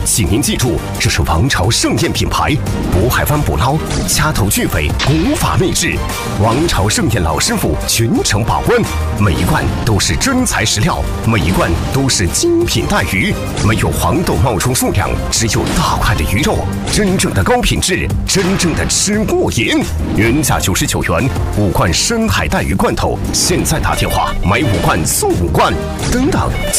请您记住，这是王朝盛宴品牌，渤海湾捕捞，掐头去尾，古法内制。王朝盛宴老师傅全程把关，每一罐都是真材实料，每一罐都是精品带鱼，没有黄豆冒充数量，只有大块的鱼肉，真正的高品质，真正的吃过瘾。原价99元，5罐深海带鱼罐头，现在打电话买5罐送5罐，等等，